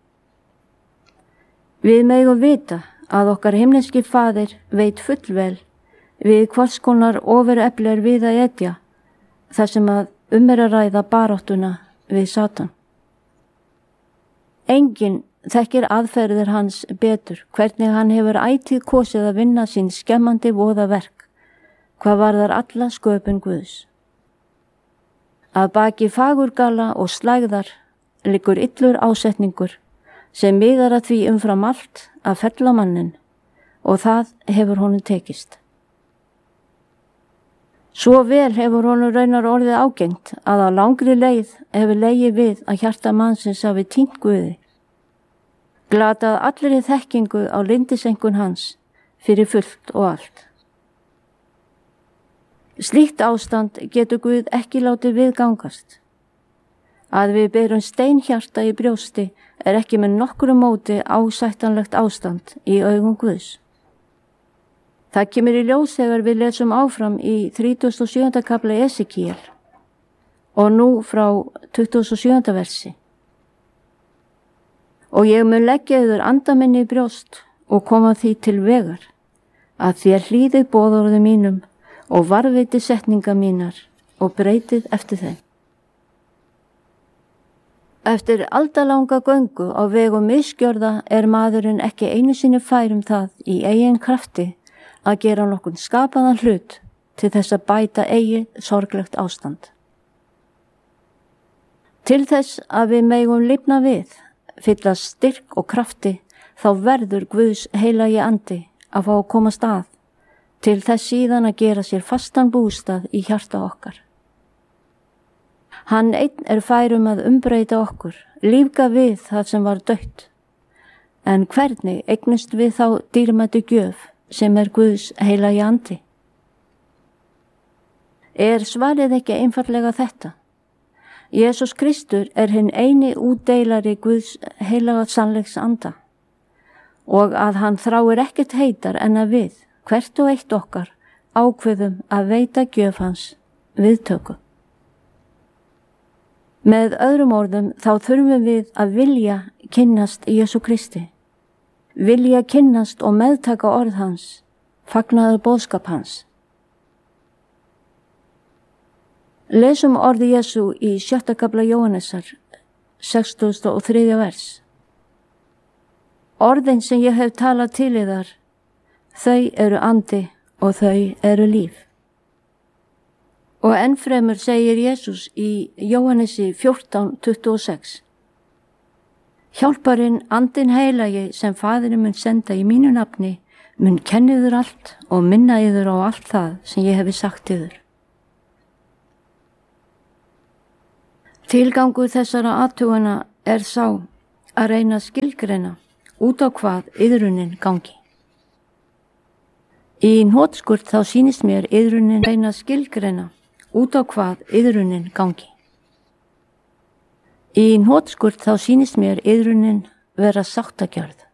Við megum vita að okkar himneski faðir veit fullvel við hvers konar ofurefli er við að etja, þar sem að um er að ræða baráttuna við Satan. Enginn þekkir aðferðir hans betur, hvernig hann hefur ætíð kosið að vinna sín skemmandi voða verk, hvað varðar alla sköpun Guðs. Að baki fagurgala og slægðar liggur illur ásetningur sem miðar að því umfram allt að fella mannin og það hefur honum tekist. Svo vel hefur honum raunar orðið ágengt að á langri leið hefur legið við að hjarta mannsins hafi týnt Guði, glatað allri þekkingu á lindisengun hans fyrir fullt og allt. Slíkt ástand getur Guð ekki látið viðgangast. Að við berum steinhjarta í brjósti er ekki með nokkru móti ásættanlegt ástand í augum Guðs. Það kemur í ljós þegar við lesum áfram í þrítugasta og sjöunda kafla Esekíel og nú frá tuttugasta og sjöunda versi. Og ég mun leggja yður anda minni í brjóst og koma því til vegar, að þér hlýðið boðorðum mínum og varðveiti setninga mínar og breytið eftir þeim. Eftir aldalanga göngu á vegum misgjörða er maðurinn ekki einu sinni fær um það í eigin krafti að gera nokkurn skapaðan hlut til þess að bæta eigið sorglegt ástand. Til þess að við megum lifna við, fyllast styrk og krafti, þá verður Guðs heilagi andi að fá að komast að, til þess síðan að gera sér fastan bústað í hjarta okkar. Hann einn er færum að umbreyta okkur, lífga við það sem var dautt. En hvernig eignust við þá dýrmætu gjöf sem er Guðs heilagi andi? Er svarið ekki einfaldlega þetta? Jesús Kristur er hinn eini útdeilari Guðs heilaga sannleiks anda og að hann þráir ekkert heitar en að við, hvert og eitt okkar, ákveðum að veita gjöf hans viðtöku. Með öðrum orðum þá þurfum við að vilja kynnast Jesú Kristi, vilja kynnast og meðtaka orð hans, fagnaður boðskap hans. Lesum orði Jesú í sjötta kafla Jóhannesar, sextugasta og þriðja vers. Orðin sem ég hef talað til yðar, þau eru andi og þau eru líf. Og ennfremur segir Jesús í Jóhannesi fjórtán tuttugu og sex. Hjálparinn andinn heilagi sem Faðirinn mun senda í mínu nafni mun kenna yður allt og minna yður á allt það sem ég hefi sagt yður. Tilgangur þessara athugana er sá að reyna að skilgreina út á hvað iðrunin gangi. Í hnotskurn þá sýnist mér iðrunin reyna að skilgreina út á hvað iðrunin gangi. Í hnótskurt þá sýnist mér iðrunin vera sáttagjörð.